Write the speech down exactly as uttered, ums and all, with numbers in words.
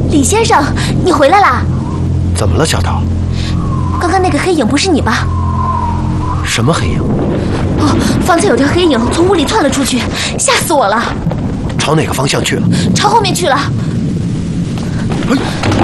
李先生，你回来啦？ 怎么了，小桃？ 刚刚那个黑影不是你吧？ 什么黑影？ 哦，方才有条黑影从屋里窜了出去，吓死我了！ 朝哪个方向去了？ 朝后面去了。 哎